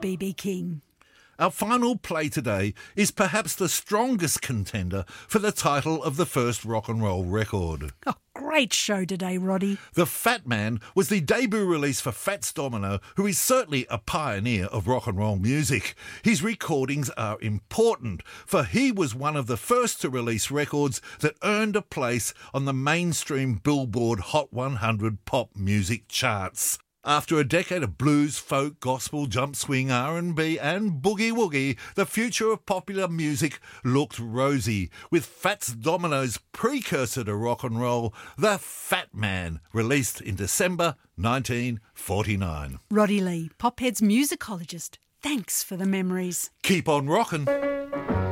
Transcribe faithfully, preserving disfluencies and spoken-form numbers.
B B King. Our final play today is perhaps the strongest contender for the title of the first rock and roll record. Oh, great show today, Roddy. The Fat Man was the debut release for Fats Domino, who is certainly a pioneer of rock and roll music. His recordings are important, for he was one of the first to release records that earned a place on the mainstream Billboard Hot one hundred pop music charts. After a decade of blues, folk, gospel, jump swing, R and B and boogie-woogie, the future of popular music looked rosy, with Fats Domino's precursor to rock and roll, The Fat Man, released in December nineteen forty-nine. Roddy Lee, Pophead's musicologist. Thanks for the memories. Keep on rockin'.